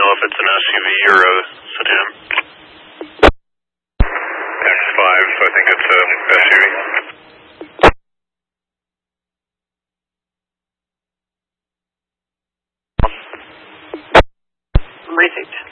know if it's an SUV or a sedan. X5, so I think it's a SUV. Perfect.